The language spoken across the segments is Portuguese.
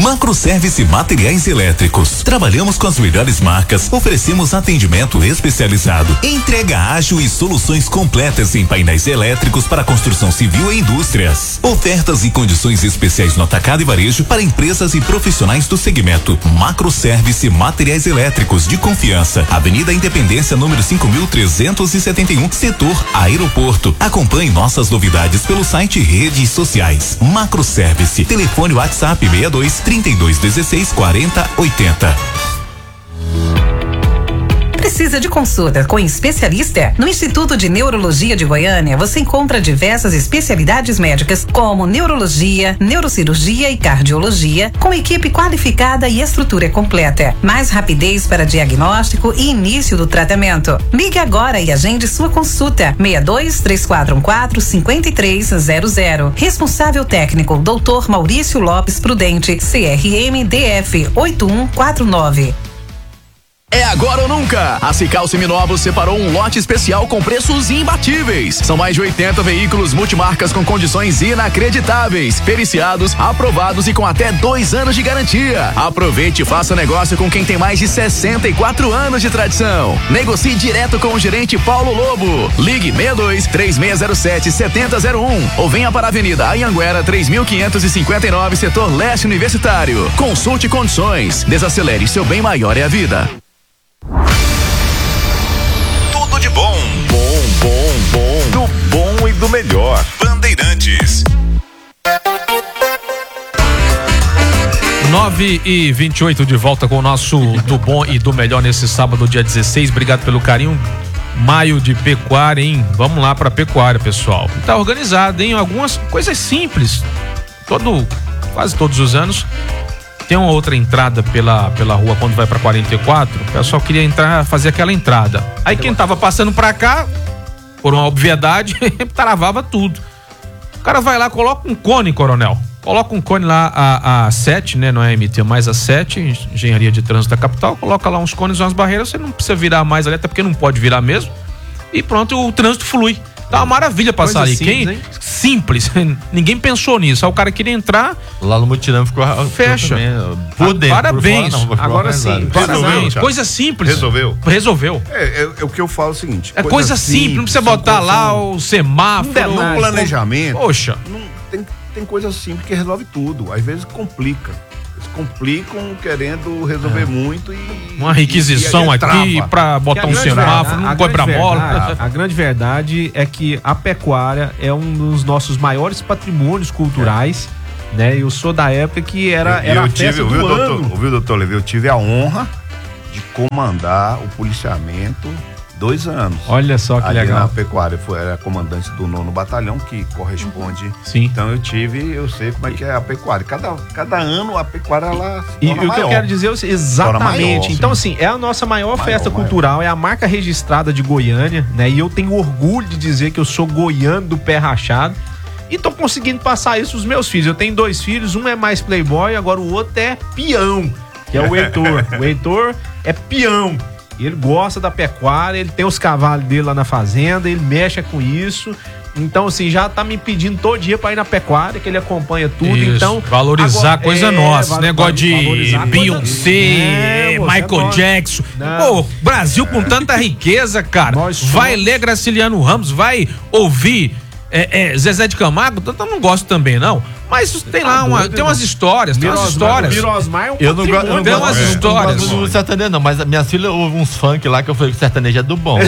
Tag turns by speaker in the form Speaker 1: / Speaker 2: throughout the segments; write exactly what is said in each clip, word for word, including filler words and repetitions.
Speaker 1: Macroservice Materiais Elétricos. Trabalhamos com as melhores marcas, oferecemos atendimento especializado, entrega ágil e soluções completas em painéis elétricos para construção civil e indústrias. Ofertas e condições especiais no atacado e varejo para empresas e profissionais do segmento. Macroservice Materiais Elétricos de confiança. Avenida Independência, número cinco mil trezentos e setenta e um, setor Aeroporto. Acompanhe nossas novidades pelo site e redes sociais. Macroservice. Telefone WhatsApp seis dois, trinta e dois, dezesseis, quarenta, oitenta.
Speaker 2: Precisa de consulta com especialista? No Instituto de Neurologia de Goiânia, você encontra diversas especialidades médicas, como neurologia, neurocirurgia e cardiologia, com equipe qualificada e estrutura completa. Mais rapidez para diagnóstico e início do tratamento. Ligue agora e agende sua consulta. seis dois, três quatro um quatro, cinco três zero zero. Responsável técnico, doutor Maurício Lopes Prudente, C R M D F oito um quatro nove.
Speaker 3: É agora ou nunca! A Cical Seminovos separou um lote especial com preços imbatíveis. São mais de oitenta veículos multimarcas com condições inacreditáveis, periciados, aprovados e com até dois anos de garantia. Aproveite e faça negócio com quem tem mais de sessenta e quatro anos de tradição. Negocie direto com o gerente Paulo Lobo. Ligue seis dois, três seis zero sete, sete zero zero um ou venha para a Avenida Anhanguera três mil quinhentos e cinquenta e nove, setor leste universitário. Consulte condições. Desacelere, seu bem maior é a vida.
Speaker 1: Tudo de bom.
Speaker 4: Bom, bom, bom. Do bom e do melhor.
Speaker 1: Bandeirantes.
Speaker 5: nove e vinte e oito de volta com o nosso do bom e do melhor nesse sábado, dia dezesseis. Obrigado pelo carinho. Maio de pecuária, hein? Vamos lá pra pecuária, pessoal. Tá organizado, hein? Algumas coisas simples. Todo, quase todos os anos. Tem uma outra entrada pela, pela rua quando vai pra quarenta e quatro. O pessoal queria entrar, fazer aquela entrada. Aí quem tava passando pra cá, por uma obviedade, travava tudo. O cara vai lá, coloca um cone, coronel. Coloca um cone lá, a, a sete, né? Não é M T, mais a sete, Engenharia de Trânsito da Capital. Coloca lá uns cones, umas barreiras. Você não precisa virar mais ali, até porque não pode virar mesmo. E pronto, o trânsito flui. Tá uma maravilha passar ali.
Speaker 6: Simples,
Speaker 5: Quem?
Speaker 6: hein?
Speaker 5: Simples. Ninguém pensou nisso. Aí o cara queria entrar.
Speaker 6: Lá no mutirão ficou.
Speaker 5: Fecha.
Speaker 6: Por dentro.
Speaker 5: Parabéns.
Speaker 6: Por fora, não,
Speaker 5: agora sim. Parabéns.
Speaker 4: Já.
Speaker 5: Coisa simples.
Speaker 4: Resolveu?
Speaker 5: Resolveu.
Speaker 4: É, é, é o que eu falo é o seguinte.
Speaker 5: É coisa simples. Não precisa botar lá o semáforo.
Speaker 4: No planejamento.
Speaker 5: Poxa.
Speaker 4: Não, tem, tem coisa simples que resolve tudo. Às vezes complica. Eles complicam querendo resolver é. muito e.
Speaker 5: Uma requisição e, e aqui pra botar um semáforo, não cobra bola.
Speaker 7: A grande verdade é que a pecuária é um dos nossos maiores patrimônios culturais, é. né? Eu sou da época que era,
Speaker 4: eu,
Speaker 7: era
Speaker 4: eu
Speaker 7: a
Speaker 4: tive,
Speaker 7: festa do
Speaker 4: ouviu,
Speaker 7: ano.
Speaker 4: Doutor, ouviu, doutor Levi? Eu tive a honra de comandar o policiamento dois anos.
Speaker 7: Olha só que
Speaker 4: ali
Speaker 7: legal.
Speaker 4: Na pecuária, foi, era comandante do nono batalhão, que corresponde.
Speaker 5: Sim.
Speaker 4: Então eu tive, eu sei como é que é a pecuária. Cada, cada ano a pecuária, ela se
Speaker 7: E o que
Speaker 4: maior.
Speaker 7: eu quero dizer é exatamente.
Speaker 4: Maior,
Speaker 7: então, assim, é a nossa maior, maior festa
Speaker 4: maior.
Speaker 7: cultural, é a marca registrada de Goiânia, né? E eu tenho orgulho de dizer que eu sou goiano do pé rachado. E tô conseguindo passar isso pros meus filhos. Eu tenho dois filhos, um é mais playboy, agora o outro é peão, que é o Heitor. O Heitor é peão. Ele gosta da pecuária, ele tem os cavalos dele lá na fazenda, ele mexe com isso. Então, assim, já tá me pedindo todo dia pra ir na pecuária, que ele acompanha tudo.
Speaker 5: Isso,
Speaker 7: então
Speaker 5: valorizar
Speaker 7: agora,
Speaker 5: coisa
Speaker 7: é,
Speaker 5: nossa.
Speaker 7: val-
Speaker 5: Negócio de Beyoncé,
Speaker 7: é,
Speaker 5: Michael
Speaker 7: é
Speaker 5: Jackson.
Speaker 7: Não.
Speaker 5: Pô, Brasil com tanta riqueza, cara.
Speaker 7: Nós
Speaker 5: vai
Speaker 7: somos...
Speaker 5: ler Graciliano Ramos, vai ouvir é, é, Zezé de Camargo. Eu não gosto também, não. Mas tem lá uma, tem umas histórias, tem umas histórias.
Speaker 7: Mirosmar é um
Speaker 6: Eu não gosto, eu não
Speaker 5: Tem
Speaker 6: gosto,
Speaker 5: umas
Speaker 6: é.
Speaker 5: histórias.
Speaker 6: Eu não gosto do sertanejo, não, mas minhas filhas ouvem uns funk lá que eu falei que o sertanejo é do bom.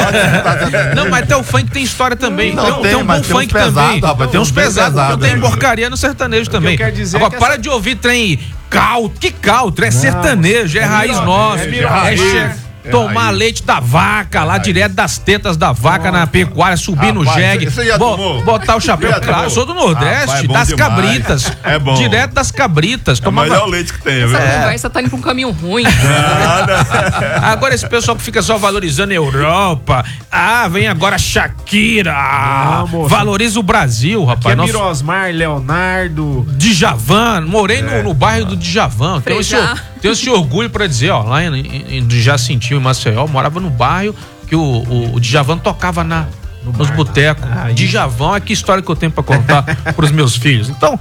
Speaker 5: Não, mas até o funk tem história também.
Speaker 6: Não,
Speaker 5: tem,
Speaker 6: tem,
Speaker 5: tem um bom
Speaker 6: mas tem uns
Speaker 5: funk
Speaker 6: pesados,
Speaker 5: também.
Speaker 6: rapaz,
Speaker 5: Tem uns
Speaker 6: bem
Speaker 5: pesados.
Speaker 6: pesados,
Speaker 5: Tem
Speaker 6: hein?
Speaker 5: porcaria no sertanejo também.
Speaker 7: quero dizer
Speaker 5: Agora,
Speaker 7: que
Speaker 5: para
Speaker 7: essa-
Speaker 5: de ouvir trem caltro. Que caltro? É sertanejo, é,
Speaker 7: é
Speaker 5: raiz
Speaker 7: miro-
Speaker 5: nossa.
Speaker 7: é
Speaker 5: É,
Speaker 7: miro-
Speaker 5: che-
Speaker 4: é
Speaker 5: tomar
Speaker 4: raiz.
Speaker 5: leite da vaca, lá direto das tetas da vaca na pecuária, subir no
Speaker 4: Rapaz,
Speaker 5: jegue,
Speaker 4: você já
Speaker 5: bo-
Speaker 4: tomou?
Speaker 5: botar o chapéu.
Speaker 4: Já
Speaker 5: Claro,
Speaker 4: tomou?
Speaker 5: eu sou do Nordeste,
Speaker 4: Rapaz, é bom
Speaker 5: das
Speaker 4: demais.
Speaker 5: cabritas.
Speaker 4: É bom.
Speaker 5: Direto das cabritas.
Speaker 4: É o
Speaker 5: Tomava...
Speaker 4: melhor leite que tem, viu?
Speaker 8: Essa conversa tá indo pra um caminho ruim.
Speaker 5: Agora esse pessoal que fica só valorizando a Europa. Ah, vem agora Shakira.
Speaker 7: Não, moço.
Speaker 5: Valoriza o Brasil,
Speaker 7: Que é
Speaker 5: rapaz. Nosso
Speaker 7: Mirosmar, Leonardo.
Speaker 5: Djavan, morei no, no bairro do Djavan. Tenho esse,
Speaker 8: Frejá.
Speaker 5: tenho esse orgulho pra dizer, ó, lá em, em, em Jacintinho, em Maceió, morava no bairro que o, o, o Djavan tocava na, nos botecos.
Speaker 7: Ah,
Speaker 5: Djavan, é que história que eu tenho pra contar pros meus filhos. Então,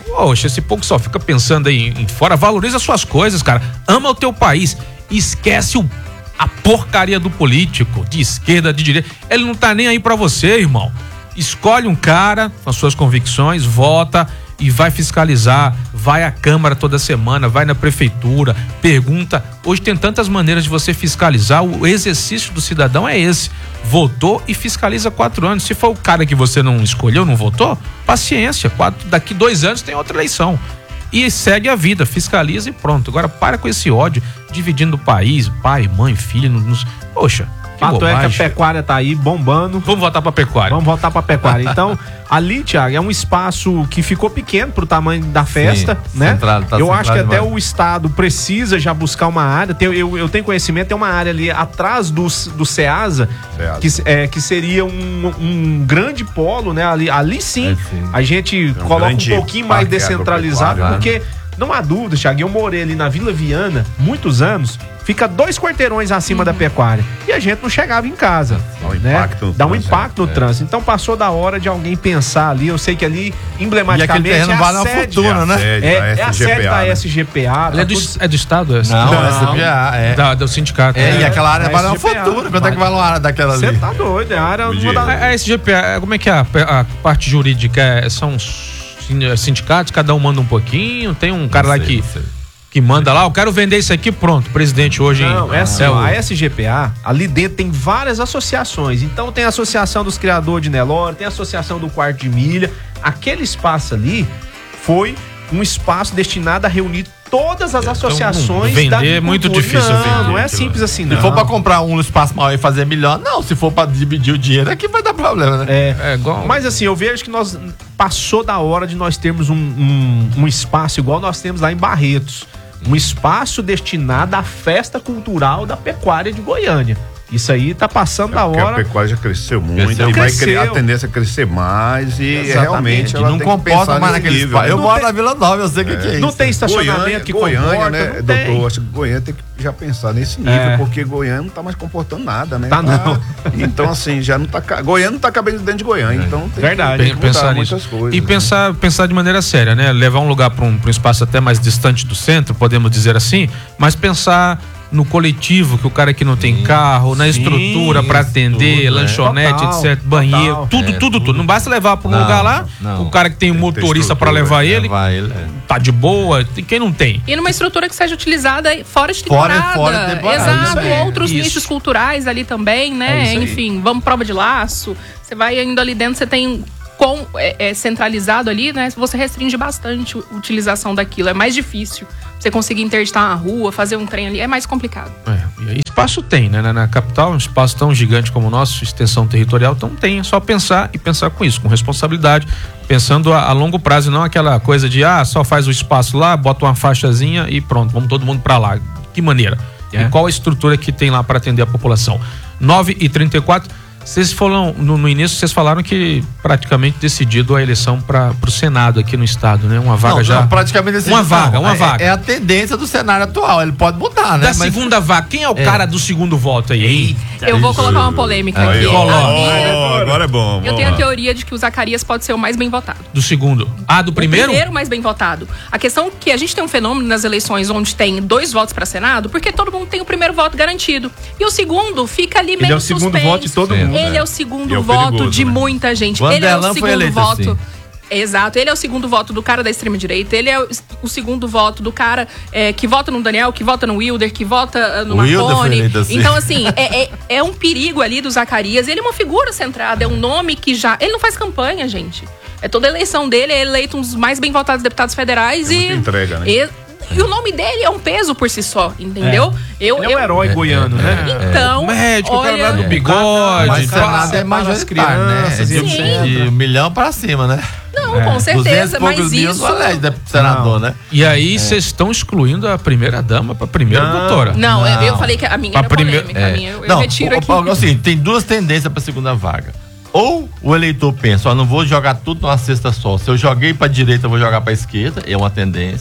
Speaker 5: Poxa, esse povo só fica pensando aí em fora, valoriza suas coisas, cara. Ama o teu país. Esquece o, a porcaria do político, de esquerda, de direita. Ele não tá nem aí pra você, irmão. Escolhe um cara com as suas convicções, vota e vai fiscalizar, vai à Câmara toda semana, vai na prefeitura, pergunta. Hoje tem tantas maneiras de você fiscalizar, o exercício do cidadão é esse. Votou e fiscaliza quatro anos. Se for o cara que você não escolheu, não votou, paciência, quatro, daqui dois anos tem outra eleição. E segue a vida, fiscaliza e pronto. Agora para com esse ódio, dividindo o país, pai, mãe, filho, nos... Poxa, que
Speaker 7: fato
Speaker 5: bobagem.
Speaker 7: é que a pecuária tá aí bombando.
Speaker 5: Vamos voltar pra pecuária.
Speaker 7: Vamos voltar pra pecuária. Então, ali, Thiago, é um espaço que ficou pequeno pro tamanho da festa,
Speaker 6: Sim,
Speaker 7: né?
Speaker 6: centrado, tá
Speaker 7: eu acho que até
Speaker 6: demais.
Speaker 7: o Estado precisa já buscar uma área. Tem, eu, eu tenho conhecimento, tem uma área ali atrás do, do Ceasa,
Speaker 4: Ceasa.
Speaker 7: Que, é, que seria um, um grande polo, né? Ali, ali sim,
Speaker 6: É, sim.
Speaker 7: a gente
Speaker 4: um
Speaker 7: coloca um
Speaker 4: grande
Speaker 7: pouquinho mais
Speaker 4: parque
Speaker 7: descentralizado,
Speaker 4: agropecuário,
Speaker 7: porque não há dúvida, Thiago, eu morei ali na Vila Viana muitos anos, fica dois quarteirões acima da pecuária e a gente não chegava em casa.
Speaker 4: Dá um
Speaker 7: né?
Speaker 4: impacto no
Speaker 7: Dá um
Speaker 4: trânsito.
Speaker 7: impacto no trânsito. Então passou da hora de alguém pensar ali. Eu sei que ali,
Speaker 6: E aquele
Speaker 7: emblematicamente,
Speaker 6: terreno
Speaker 7: é
Speaker 6: vale
Speaker 7: a
Speaker 6: uma
Speaker 7: sede,
Speaker 6: fortuna, né?
Speaker 4: sede
Speaker 7: É,
Speaker 4: da
Speaker 7: é a sede da
Speaker 4: né?
Speaker 7: S G P A.
Speaker 5: Ele é do, é do Estado? É,
Speaker 6: Não,
Speaker 7: Não.
Speaker 6: S G A, é.
Speaker 5: Da, do sindicato.
Speaker 6: É, e aquela área
Speaker 7: a
Speaker 6: vale uma
Speaker 7: S G P A.
Speaker 6: fortuna. Quanto é que vale uma área daquela
Speaker 7: Você
Speaker 6: ali?
Speaker 7: tá doido, é a área.
Speaker 4: Dia.
Speaker 7: Uma da...
Speaker 5: A, a S G P A, como é que é a, a parte jurídica? É, são sin- sindicatos, cada um manda um pouquinho, tem um cara
Speaker 6: Não
Speaker 5: lá
Speaker 6: sei,
Speaker 5: que,
Speaker 6: não sei.
Speaker 5: que manda lá, eu quero vender isso aqui, pronto, presidente hoje...
Speaker 7: Não, é assim,
Speaker 5: é
Speaker 7: ó,
Speaker 5: o-
Speaker 7: a S G P A, ali dentro tem várias associações. Então tem a Associação dos Criadores de Nelore, tem a Associação do Quarto de Milha. Aquele espaço ali foi um espaço destinado a reunir todas as associações
Speaker 5: vender
Speaker 7: da
Speaker 5: é muito
Speaker 7: agricultura.
Speaker 5: difícil
Speaker 7: Não,
Speaker 5: vender
Speaker 7: não é
Speaker 5: aquilo.
Speaker 7: simples assim,
Speaker 6: Se
Speaker 7: não.
Speaker 6: for pra comprar um no espaço maior e fazer melhor, não. Se for pra dividir o dinheiro, aqui vai dar problema, né?
Speaker 7: É,
Speaker 5: É igual...
Speaker 7: mas assim, eu vejo que nós passou da hora de nós termos um, um, um espaço igual nós temos lá em Barretos. Um espaço destinado à festa cultural da pecuária de Goiânia. Isso aí tá passando da
Speaker 4: Porque a
Speaker 7: hora.
Speaker 4: pecuária já cresceu muito
Speaker 6: Cresceu.
Speaker 4: e vai
Speaker 7: Cresceu.
Speaker 4: criar a tendência a crescer mais e
Speaker 7: Exatamente.
Speaker 4: realmente
Speaker 6: E
Speaker 4: ela
Speaker 6: não
Speaker 4: tem que
Speaker 6: comporta
Speaker 4: pensar
Speaker 6: mais
Speaker 4: nesse
Speaker 6: naquele
Speaker 4: nível,
Speaker 6: espaço.
Speaker 4: né?
Speaker 6: Eu
Speaker 7: Não
Speaker 6: moro
Speaker 7: tem-
Speaker 6: na Vila Nova, eu sei o que, que é isso.
Speaker 7: Não tem estacionamento
Speaker 4: Goiânia,
Speaker 7: que
Speaker 4: Goiânia,
Speaker 7: comporta,
Speaker 4: né,
Speaker 7: não
Speaker 4: doutor?
Speaker 7: tem.
Speaker 4: Acho que Goiânia tem que já pensar nesse nível,
Speaker 7: É.
Speaker 4: porque Goiânia não tá mais comportando nada, né?
Speaker 7: Tá não.
Speaker 4: Então, assim, já não tá. ca- Goiânia não tá cabendo dentro de Goiânia, então tem
Speaker 7: Verdade.
Speaker 4: que, tem que mudar
Speaker 5: pensar
Speaker 4: muitas
Speaker 5: nisso.
Speaker 4: coisas.
Speaker 5: E
Speaker 4: né?
Speaker 5: pensar, pensar de maneira séria, né? Levar um lugar para um, pra um espaço até mais distante do centro, podemos dizer assim, mas pensar no coletivo, que o cara que não tem carro, na
Speaker 7: sim,
Speaker 5: estrutura para
Speaker 6: isso
Speaker 5: atender,
Speaker 6: tudo, né?
Speaker 5: lanchonete,
Speaker 7: Total,
Speaker 5: etcétera, banheiro,
Speaker 7: total.
Speaker 5: tudo,
Speaker 6: É,
Speaker 5: tudo, tudo. Não basta levar para um
Speaker 6: Não,
Speaker 5: lugar lá,
Speaker 6: não.
Speaker 5: o cara que tem um
Speaker 4: Tem que ter
Speaker 5: motorista para
Speaker 4: estrutura,
Speaker 5: levar ele,
Speaker 6: Levar ele, é.
Speaker 5: tá de boa, tem quem não tem.
Speaker 8: E numa estrutura que seja utilizada fora de
Speaker 6: Fora-
Speaker 8: temporada.
Speaker 6: fora de temporada,
Speaker 8: Exato,
Speaker 6: isso aí.
Speaker 8: outros
Speaker 5: Isso.
Speaker 8: nichos culturais ali também,
Speaker 5: É
Speaker 8: né?
Speaker 5: isso aí.
Speaker 8: Enfim, vamos prova de laço. Você vai indo ali dentro, você tem com é, é, centralizado ali, né? Você restringe bastante a utilização daquilo. É mais difícil. Você conseguir interditar uma rua, fazer um trem ali, é mais complicado.
Speaker 5: É, e aí espaço tem, né? Na, na capital, um espaço tão gigante como o nosso, extensão territorial, então tem. É só pensar e pensar com isso, com responsabilidade, pensando a, a longo prazo, e não aquela coisa de, ah, só faz o espaço lá, bota uma faixazinha e pronto, vamos todo mundo pra lá. Que maneira?
Speaker 7: É.
Speaker 5: E qual a estrutura que tem lá para atender a população? nove e trinta e quatro. Vocês falaram, no, no início, vocês falaram que praticamente decidido a eleição para o Senado aqui no estado, né? Uma vaga
Speaker 6: Não,
Speaker 5: já.
Speaker 6: não, praticamente assim,
Speaker 5: Uma
Speaker 6: não.
Speaker 5: vaga, uma
Speaker 6: É-
Speaker 5: vaga.
Speaker 6: É a tendência do cenário atual. Ele pode mudar, né?
Speaker 5: Da segunda vaga, quem é o cara do segundo voto aí? Ei,
Speaker 8: Eu vou colocar uma polêmica
Speaker 4: Aí,
Speaker 8: aqui.
Speaker 4: ó,
Speaker 8: A
Speaker 4: ó,
Speaker 8: minha-
Speaker 4: ó, agora é bom.
Speaker 8: Eu
Speaker 4: vamos
Speaker 8: tenho a
Speaker 4: lá.
Speaker 8: teoria de que o Zacarias pode ser o mais bem votado.
Speaker 5: do segundo. Ah, do primeiro?
Speaker 8: O primeiro mais bem votado. A questão é que a gente tem um fenômeno nas eleições onde tem dois votos para Senado, porque todo mundo tem o primeiro voto garantido. E o segundo fica ali meio
Speaker 7: Ele é o segundo
Speaker 8: suspenso.
Speaker 7: voto de todo mundo.
Speaker 8: Ele
Speaker 4: né?
Speaker 8: é o segundo
Speaker 4: E é o
Speaker 8: voto
Speaker 4: perigoso,
Speaker 8: de
Speaker 4: né?
Speaker 8: muita gente.
Speaker 6: O
Speaker 8: Ele é o
Speaker 6: Vanderlan foi
Speaker 8: segundo
Speaker 6: eleito
Speaker 8: voto.
Speaker 6: assim.
Speaker 8: Exato, ele é o segundo voto do cara da extrema-direita, ele é o, o segundo voto do cara é, que vota no Daniel, que vota no Wilder, que vota ah, no
Speaker 6: O Wilder foi
Speaker 8: Marconi.
Speaker 6: eleito assim.
Speaker 8: Então, assim, é, é, é um perigo ali do Zacarias. Ele é uma figura centrada, é um nome que já. Ele não faz campanha, gente. É toda a eleição dele, é eleito um dos mais bem votados deputados federais
Speaker 4: É
Speaker 8: e.
Speaker 4: muita entrega, né?
Speaker 8: e, e o nome dele é um peso por si só, entendeu? Eu,
Speaker 7: Ele é um
Speaker 8: eu-
Speaker 7: herói goiano, né?
Speaker 8: Então,
Speaker 5: Médico, o cara
Speaker 8: olha,
Speaker 5: lá do
Speaker 6: É.
Speaker 5: bigode.
Speaker 6: Mas o
Speaker 5: fala-
Speaker 6: Senado é mais
Speaker 7: para as
Speaker 6: majoritário, né?
Speaker 7: crianças
Speaker 6: É
Speaker 7: e
Speaker 6: de,
Speaker 8: etcétera.
Speaker 6: de um milhão pra cima, né?
Speaker 8: não,
Speaker 5: É.
Speaker 8: com
Speaker 6: duzentos
Speaker 8: certeza,
Speaker 6: e poucos
Speaker 8: mas
Speaker 6: mil
Speaker 8: isso.
Speaker 6: não elege de senador, né?
Speaker 5: E aí vocês estão excluindo a primeira dama pra primeira
Speaker 7: Não.
Speaker 5: doutora.
Speaker 8: Não, eu- eu
Speaker 6: Não.
Speaker 8: falei que a minha
Speaker 5: Pra
Speaker 8: era
Speaker 5: primeiro-
Speaker 8: polêmica.
Speaker 6: É.
Speaker 8: A minha, eu, eu
Speaker 6: Não,
Speaker 8: retiro
Speaker 6: o-
Speaker 8: aqui.
Speaker 6: o- assim, tem duas tendências pra segunda vaga. Ou o eleitor pensa, ó, não vou jogar tudo numa cesta só. Se eu joguei pra direita, eu vou jogar pra esquerda, é uma tendência.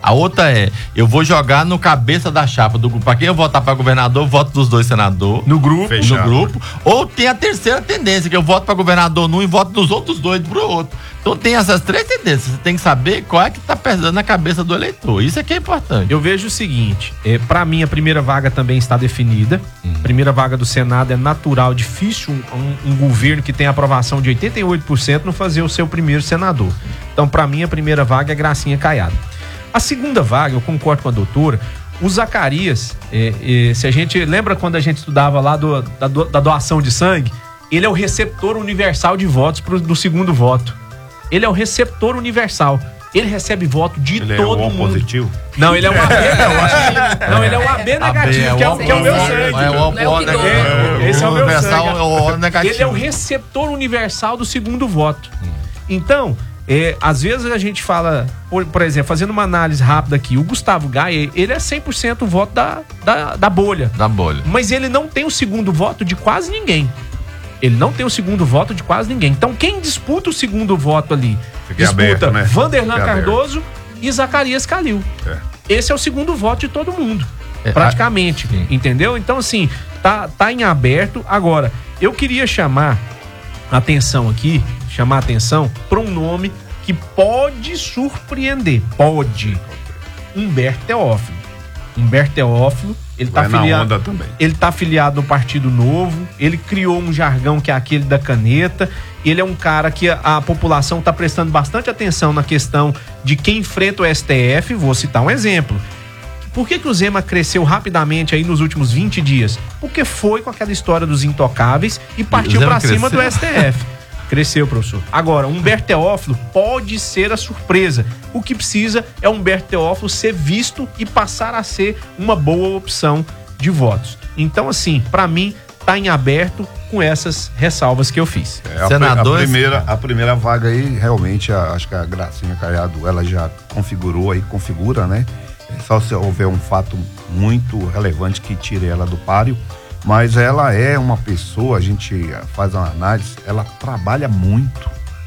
Speaker 6: A outra é, eu vou jogar no cabeça da chapa do grupo. Pra quem eu votar pra governador, eu voto dos dois senadores.
Speaker 7: No grupo.
Speaker 6: Fechado. No grupo. Ou tem a terceira tendência, que eu voto pra governador num e voto dos outros dois pro outro. Então tem essas três tendências. Você tem que saber qual é que tá pesando na cabeça do eleitor. Isso é que é importante.
Speaker 7: Eu vejo o seguinte, é, para mim a primeira vaga também está definida. Uhum. Primeira vaga do Senado é natural, difícil um, um governo que tem aprovação de oitenta e oito por cento não fazer o seu primeiro senador. Então, para mim, a primeira vaga é Gracinha Caiado. A segunda vaga, eu concordo com a doutora, o Zacarias, é, é, se a gente lembra quando a gente estudava lá do, da, do, da doação de sangue, ele é o receptor universal de votos pro, do segundo voto. Ele é o receptor universal. Ele recebe voto de
Speaker 4: ele
Speaker 7: todo
Speaker 4: é o
Speaker 7: mundo.
Speaker 4: positivo?
Speaker 7: Não, ele é um A B negativo. Não, ele é um A B negativo, que é, o, que é o meu sangue.
Speaker 6: É o O negativo.
Speaker 7: É, esse é o meu
Speaker 6: universal,
Speaker 7: sangue.
Speaker 6: É o negativo.
Speaker 7: Ele é o receptor universal do segundo voto. Então, é, às vezes a gente fala, por, por exemplo, fazendo uma análise rápida aqui, o Gustavo Gaia, ele é cem por cento o voto da, da, da bolha.
Speaker 6: Da bolha.
Speaker 7: Mas ele não tem o segundo voto de quase ninguém. Ele não tem o segundo voto de quase ninguém. Então, quem disputa o segundo voto ali?
Speaker 4: Fiquei
Speaker 7: disputa
Speaker 4: aberto, né?
Speaker 7: Vanderlan
Speaker 4: Fiquei
Speaker 7: Cardoso aberto. E Zacarias Calil. É. Esse é o segundo voto de todo mundo. É, praticamente. A... Entendeu? Então, assim, tá, tá em aberto. Agora, eu queria chamar atenção aqui, chamar atenção para um nome que pode surpreender. Pode. Humberto Teófilo. Humberto Teófilo. Ele tá, afiliado, ele tá afiliado no Partido Novo, ele criou um jargão que é aquele da caneta, ele é um cara que a, a população tá prestando bastante atenção na questão de quem enfrenta o S T F. Vou citar um exemplo. Por que que o Zema cresceu rapidamente aí nos últimos vinte dias? Porque foi com aquela história dos intocáveis e partiu para cima do S T F. Cresceu, professor. Agora, Humberto Teófilo pode ser a surpresa. O que precisa é Humberto Teófilo ser visto e passar a ser uma boa opção de votos. Então, assim, para mim, tá em aberto com essas ressalvas que eu fiz.
Speaker 4: É, a, Senador, a, primeira, a primeira vaga aí, realmente, a, acho que a Gracinha Caiado, ela já configurou aí, configura, né? É só se houver um fato muito relevante que tire ela do páreo. Mas ela é uma pessoa, a gente faz uma análise, ela trabalha muito.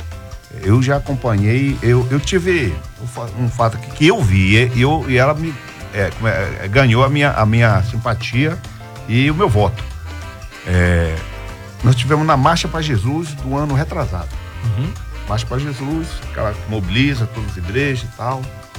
Speaker 4: Eu já acompanhei, eu, eu tive um fato aqui que eu vi, e, eu, e ela me é, é, ganhou a minha, a minha simpatia e o meu voto. É, nós tivemos na Marcha para Jesus do ano retrasado. Uhum. Marcha para Jesus, aquela que mobiliza todas as igrejas e tal.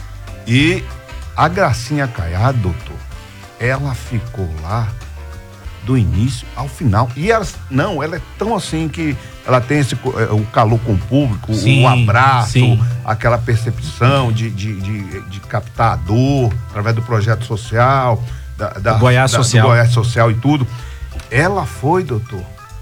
Speaker 4: E a Gracinha Caiado, doutor, ela ficou lá do início ao final. E ela, não, ela é tão assim que ela tem esse, o calor com o público, sim, o abraço, sim, aquela percepção de, de, de, de captar a dor através do projeto social, da, da,
Speaker 7: Goiás
Speaker 4: da,
Speaker 7: Social.
Speaker 4: do Goiás Social e tudo. Ela foi, doutor,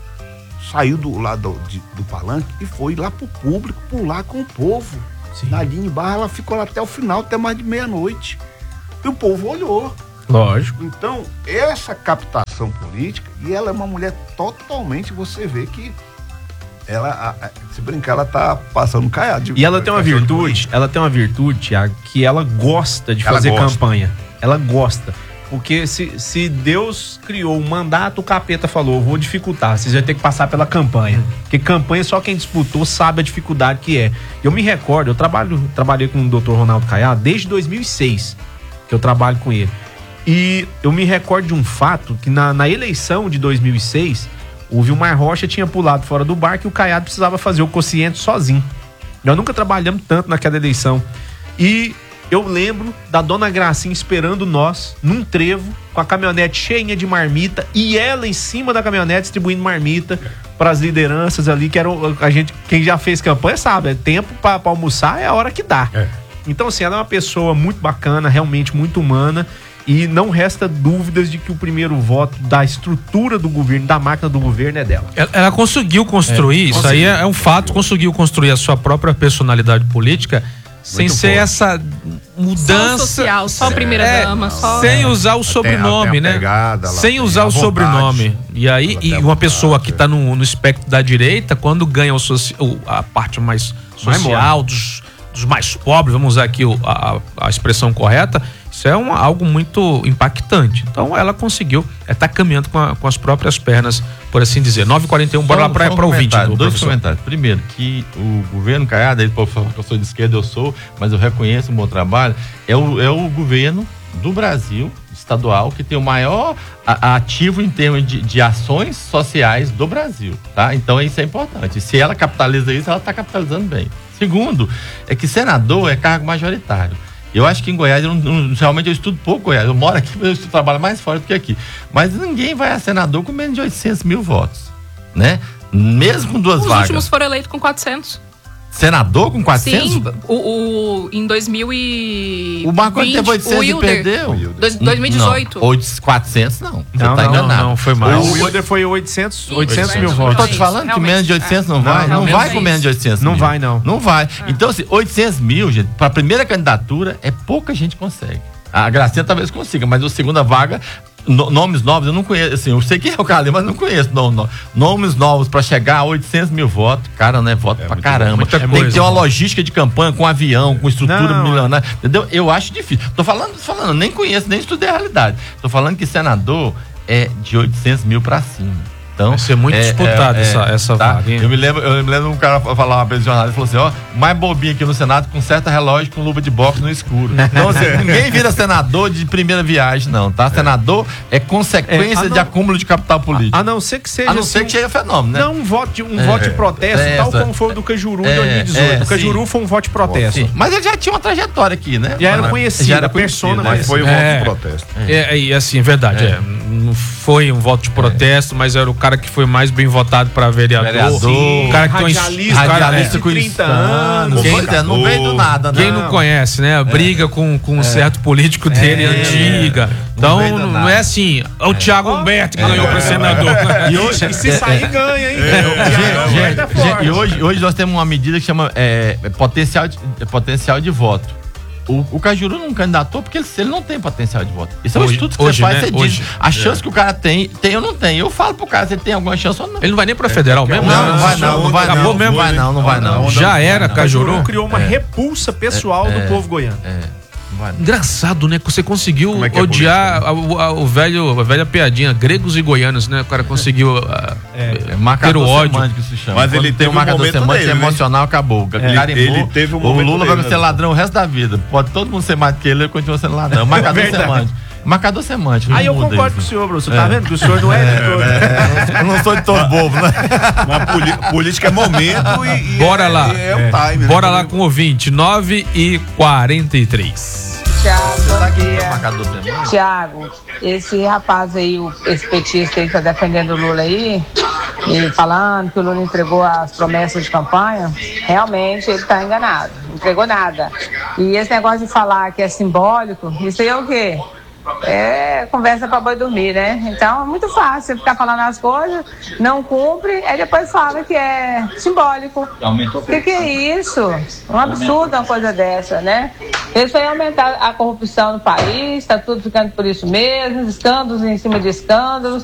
Speaker 4: saiu do lado do, do palanque e foi lá pro público, pular com o povo. Sim. Na linha de barra, ela ficou lá até o final, até mais de meia-noite. E o povo olhou.
Speaker 7: Lógico.
Speaker 4: Então, essa captação política, e ela é uma mulher totalmente, você vê que ela, a, a, se brincar, ela tá passando um caiado. De,
Speaker 7: e ela tem uma virtude, ela tem uma virtude, Thiago, que ela gosta de ela fazer gosta. campanha. Ela gosta. Porque se, se Deus criou um mandato, o capeta falou, vou dificultar, vocês vão ter que passar pela campanha. Porque campanha só quem disputou sabe a dificuldade que é. Eu me recordo, eu trabalho, trabalhei com o doutor Ronaldo Caiado desde dois mil e seis, que eu trabalho com ele. E eu me recordo de um fato que na, na eleição de dois mil e seis, o Vilmar Rocha tinha pulado fora do barco e o Caiado precisava fazer o quociente sozinho. Nós nunca trabalhamos tanto naquela eleição. E eu lembro da dona Gracinha esperando nós num trevo com a caminhonete cheinha de marmita e ela em cima da caminhonete distribuindo marmita para as lideranças ali, que eram a gente, quem já fez campanha sabe, é tempo para almoçar, é a hora que dá. É. Então assim, ela é uma pessoa muito bacana, realmente muito humana. E não resta dúvidas de que o primeiro voto da estrutura do governo, da máquina do governo é dela.
Speaker 5: Ela, ela conseguiu construir, é, isso conseguiu. aí é, é um fato, conseguiu construir a sua própria personalidade política sem Muito ser forte. essa mudança.
Speaker 8: Só social, só primeira é, dama, só.
Speaker 5: Sem usar o sobrenome, né? Pegada, sem usar o vontade, sobrenome. E aí, e uma vontade, pessoa que está no, no espectro da direita, quando ganha o soci, a parte mais social, dos, dos mais pobres, vamos usar aqui a, a expressão correta, Isso é um, algo muito impactante. Então ela conseguiu estar é, tá caminhando com, a, com as próprias pernas, por assim dizer. nove e quarenta e um, bora lá para o ouvinte.
Speaker 6: Dois professor. Comentários. Primeiro, que o governo Caiado, ele pode falar que eu sou de esquerda, eu sou, mas eu reconheço o meu trabalho, é o, é o governo do Brasil, estadual, que tem o maior a, ativo em termos de, de ações sociais do Brasil, tá? Então isso é importante. Se ela capitaliza isso, ela está capitalizando bem. Segundo, é que senador é cargo majoritário. Eu acho que em Goiás, eu não, não, realmente eu estudo pouco Goiás, eu moro aqui, mas eu trabalho mais fora do que aqui. Mas ninguém vai a senador com menos de oitocentos mil votos, né? Mesmo com duas
Speaker 8: Os
Speaker 6: vagas.
Speaker 8: Os últimos foram eleitos com quatrocentos.
Speaker 6: Senador com quatrocentos?
Speaker 8: Sim, o, o, em dois mil e vinte,
Speaker 6: o Marco teve oitocentos
Speaker 8: o Wilder,
Speaker 6: e perdeu?
Speaker 8: Dois, dois mil e dezoito.
Speaker 6: Não, quatrocentos não. Você
Speaker 7: não,
Speaker 6: tá
Speaker 7: não,
Speaker 6: enganado.
Speaker 7: Não,
Speaker 5: foi mais.
Speaker 7: O Wilder foi oitocentos, oitocentos mil votos.
Speaker 6: Eu tô te falando que menos de oitocentos não vai. Não, não vai com menos de oitocentos
Speaker 7: Não
Speaker 6: mil.
Speaker 7: vai, não.
Speaker 6: Não vai. Então, assim, oitocentos mil, gente, pra primeira candidatura, é pouca gente consegue. A Gracinha talvez consiga, mas a segunda vaga, no, nomes novos, eu não conheço, assim, eu sei quem é o cara ali, mas não conheço não, não. Nomes novos pra chegar a oitocentos mil votos, cara, não é voto é pra caramba.
Speaker 5: Muita
Speaker 6: Tem
Speaker 5: coisa,
Speaker 6: que ter uma
Speaker 5: né?
Speaker 6: logística de campanha com avião, com estrutura
Speaker 7: Não,
Speaker 6: milionária, entendeu? Eu acho difícil. Tô falando, tô falando, nem conheço, nem estudei a realidade. Tô falando que senador é de oitocentos mil pra cima. Então,
Speaker 5: vai ser muito
Speaker 6: é,
Speaker 5: disputada
Speaker 6: é,
Speaker 5: essa,
Speaker 6: é,
Speaker 5: essa
Speaker 6: tá?
Speaker 5: vaga, hein?
Speaker 6: Eu me lembro, eu me lembro um cara falar uma vez no jornal, ele falou assim, ó, mais bobinho aqui no Senado com certa relógio com luva de boxe no escuro. Então, assim, ninguém vira senador de primeira viagem, não, tá? Senador é consequência
Speaker 7: É, não,
Speaker 6: de acúmulo de capital político.
Speaker 7: A, a não ser que seja.
Speaker 6: A não
Speaker 7: assim,
Speaker 6: ser que seja fenômeno, né?
Speaker 7: Não um voto de, um
Speaker 6: É,
Speaker 7: voto de protesto,
Speaker 6: é,
Speaker 7: tal
Speaker 6: essa,
Speaker 7: como foi o do Cajuru em
Speaker 6: é,
Speaker 7: dois mil e dezoito.
Speaker 6: é,
Speaker 7: o Cajuru
Speaker 6: sim.
Speaker 7: foi um voto de protesto.
Speaker 6: Sim. Mas ele já tinha uma trajetória aqui, né?
Speaker 7: Já era
Speaker 6: Mas-
Speaker 7: conhecido,
Speaker 6: já era
Speaker 7: persona,
Speaker 6: conhecido,
Speaker 7: mas
Speaker 6: né?
Speaker 4: Foi um
Speaker 5: É.
Speaker 4: voto de protesto.
Speaker 5: É, e assim, é verdade, é. Não foi um voto de protesto, mas era o cara que foi mais bem votado para vereador.
Speaker 6: Vereador.
Speaker 5: O cara que tem um-
Speaker 7: Radialista,
Speaker 5: cara,
Speaker 6: Radialista
Speaker 5: é,
Speaker 6: com
Speaker 7: trinta anos.
Speaker 6: Quem,
Speaker 4: Quem-
Speaker 6: não veio do nada, né?
Speaker 5: Quem não conhece, né? Briga com, com um certo político dele antiga. Então,
Speaker 6: veio do
Speaker 5: não,
Speaker 6: nada.
Speaker 5: é assim, é o Thiago Humberto que ganhou para senador.
Speaker 6: E hoje,
Speaker 7: E se sair, ganha, hein?
Speaker 6: Gente, gente,
Speaker 7: É forte.
Speaker 6: gente, e hoje, hoje nós temos uma medida que chama é, é potencial, de, é potencial de voto. O, o Cajuru não candidatou porque ele, ele não tem potencial de voto. Isso é um
Speaker 5: Hoje-
Speaker 6: estudo que
Speaker 5: hoje,
Speaker 6: você faz,
Speaker 5: né?
Speaker 6: você diz.
Speaker 5: Hoje.
Speaker 6: A chance que o cara tem, tem ou não tem. Eu falo pro cara se ele tem alguma chance ou não.
Speaker 5: Ele não vai nem para federal mesmo?
Speaker 6: Não, não vai não, não vai
Speaker 5: Acabou
Speaker 6: não.
Speaker 5: mesmo?
Speaker 6: Não vai não, não vai não.
Speaker 5: Já era,
Speaker 7: O Cajuru
Speaker 5: Cajuru.
Speaker 7: criou uma repulsa pessoal do povo goiano.
Speaker 6: É, não vai não.
Speaker 5: Engraçado, né? Que você conseguiu
Speaker 4: Como é que é
Speaker 5: odiar a, a- o velho, a velha piadinha, gregos e goianos, né? O cara conseguiu ah,
Speaker 6: É,
Speaker 5: ter
Speaker 6: marcador
Speaker 5: o ódio.
Speaker 6: semântico que se chama.
Speaker 4: Mas
Speaker 6: Quando
Speaker 4: ele
Speaker 6: tem
Speaker 4: teve
Speaker 6: um
Speaker 4: um
Speaker 6: marcador
Speaker 4: momento
Speaker 6: semântico
Speaker 4: dele, né?
Speaker 6: emocional, acabou. Carimbou,
Speaker 4: ele teve um
Speaker 6: o
Speaker 4: momento
Speaker 6: Lula
Speaker 4: dele,
Speaker 6: vai ser
Speaker 4: né?
Speaker 6: ladrão o resto da vida. Pode todo mundo ser mais que ele, ele continua sendo ladrão. Marcador
Speaker 7: Verdade.
Speaker 6: semântico. Marcador semântico.
Speaker 7: Aí eu
Speaker 6: não muda
Speaker 7: concordo com o
Speaker 6: isso.
Speaker 7: senhor, professor. Tá vendo que o senhor não é, de todo.
Speaker 6: Eu não sou de todo bobo, né?
Speaker 4: Mas poli- política é momento e, e
Speaker 5: Bora
Speaker 4: é,
Speaker 5: lá.
Speaker 4: e é o time.
Speaker 5: Bora
Speaker 4: né?
Speaker 5: lá com o ouvinte, nove e quarenta e três.
Speaker 9: Tiago, bom dia.
Speaker 6: Marcador semântico.
Speaker 9: Tiago, esse rapaz aí, o- esse petista aí que tá defendendo o Lula aí, e falando que o Lula entregou as promessas de campanha, realmente ele tá enganado, não entregou nada. E esse negócio de falar que é simbólico, isso aí é o quê? É conversa pra boi dormir, né? Então é muito fácil você ficar falando as coisas, não cumpre, aí depois fala que é simbólico. O que, que é isso? Um absurdo uma coisa dessa, né? Isso vai aumentar a corrupção no país, tá tudo ficando por isso mesmo, escândalos em cima de escândalos.